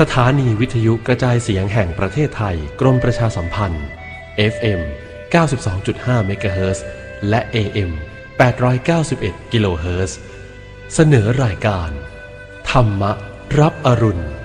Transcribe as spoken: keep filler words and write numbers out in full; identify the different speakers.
Speaker 1: สถานีวิทยุกระจายเสียงแห่งประเทศไทยกรมประชาสัมพันธ์ เอฟ เอ็ม เก้าสิบสองจุดห้า เมกะเฮิรตซ์และ เอ เอ็ม แปดร้อยเก้าสิบเอ็ด กิโลเฮิรตซ์เสนอรายการธรรมะรับอรุณ